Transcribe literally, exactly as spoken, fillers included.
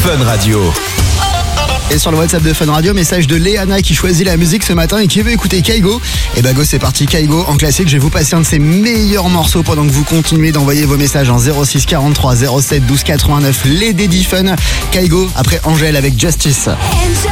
Fun Radio. Et sur le WhatsApp de Fun Radio, message de Léana qui choisit la musique ce matin et qui veut écouter Kygo. Et bah go, c'est parti, Kygo en classique. Je vais vous passer un de ses meilleurs morceaux pendant que vous continuez d'envoyer vos messages en zéro six quarante-trois zéro sept douze quatre-vingt-neuf. Les Daddy Fun. Kygo après Angèle avec Justice.